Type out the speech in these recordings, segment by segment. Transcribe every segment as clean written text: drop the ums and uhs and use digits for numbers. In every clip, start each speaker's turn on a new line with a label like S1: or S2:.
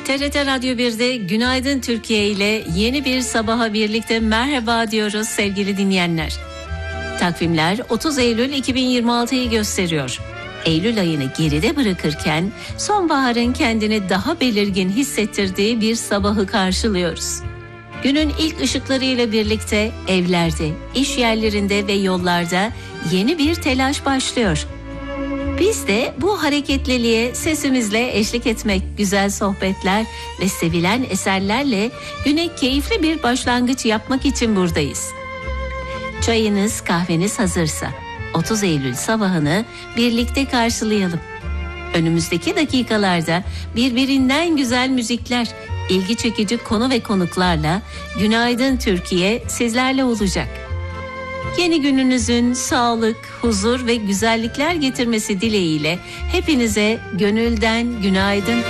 S1: TRT Radyo 1'de Günaydın Türkiye ile yeni bir sabaha birlikte merhaba diyoruz sevgili dinleyenler. Takvimler 30 Eylül 2026'yı gösteriyor. Eylül ayını geride bırakırken sonbaharın kendini daha belirgin hissettirdiği bir sabahı karşılıyoruz. Günün ilk ışıklarıyla birlikte evlerde, iş yerlerinde ve yollarda yeni bir telaş başlıyor. Biz de bu hareketliliğe sesimizle eşlik etmek, güzel sohbetler ve sevilen eserlerle güne keyifli bir başlangıç yapmak için buradayız. Çayınız, kahveniz hazırsa 30 Eylül sabahını birlikte karşılayalım. Önümüzdeki dakikalarda birbirinden güzel müzikler, ilgi çekici konu ve konuklarla Günaydın Türkiye sizlerle olacak. Yeni gününüzün sağlık, huzur ve güzellikler getirmesi dileğiyle hepinize gönülden günaydın.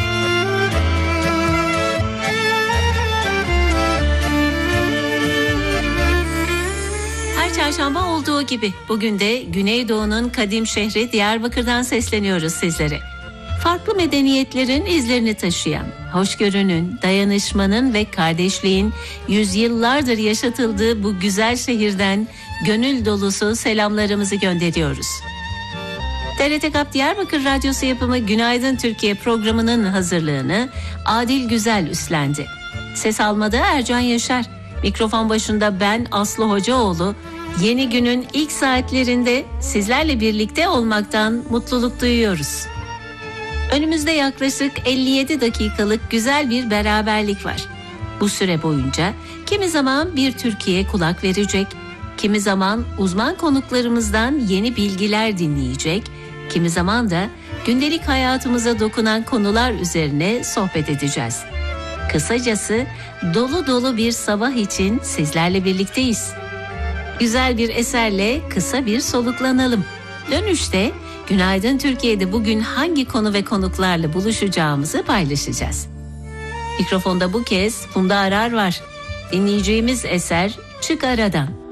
S1: Her çarşamba olduğu gibi bugün de Güneydoğu'nun kadim şehri Diyarbakır'dan sesleniyoruz sizlere. Farklı medeniyetlerin izlerini taşıyan, hoşgörünün, dayanışmanın ve kardeşliğin yüzyıllardır yaşatıldığı bu güzel şehirden gönül dolusu selamlarımızı gönderiyoruz. TRT Kap Diyarbakır Radyosu yapımı Günaydın Türkiye programının hazırlığını Adil Güzel üstlendi. Ses almada Ercan Yaşar, mikrofon başında ben Aslı Hocaoğlu. Yeni günün ilk saatlerinde sizlerle birlikte olmaktan mutluluk duyuyoruz. Önümüzde yaklaşık 57 dakikalık güzel bir beraberlik var. Bu süre boyunca kimi zaman bir Türkiye kulak verecek, kimi zaman uzman konuklarımızdan yeni bilgiler dinleyecek, kimi zaman da gündelik hayatımıza dokunan konular üzerine sohbet edeceğiz. Kısacası dolu dolu bir sabah için sizlerle birlikteyiz. Güzel bir eserle kısa bir soluklanalım. Dönüşte Günaydın Türkiye'de bugün hangi konu ve konuklarla buluşacağımızı paylaşacağız. Mikrofonda bu kez Funda Arar var. Dinleyeceğimiz eser Çık Aradan.